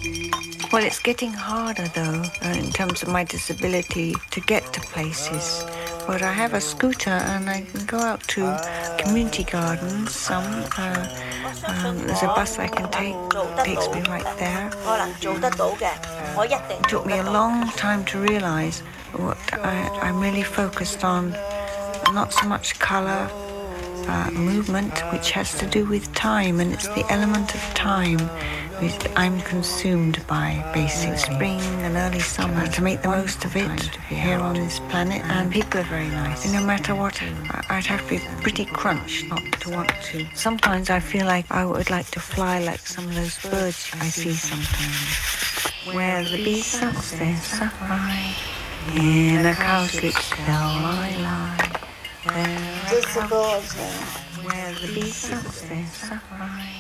Well, it's getting harder though, in terms of my disability to get to places. But I have a scooter and I can go out to community gardens. There's a bus I can take, takes me right there. It took me a long time to realize what I'm really focused on, not so much color, movement, which has to do with time, and it's the element of time which I'm consumed by, basically. Spring and early summer, to make the most of it here on this planet, and people are very nice. No matter what, I'd have to be pretty crunched not to want to. Sometimes I feel like I would like to fly like some of those birds I see sometimes. Where the bee sucks their sapphire, in a cowslip shell I lie. Where the bee sucks their sapphire.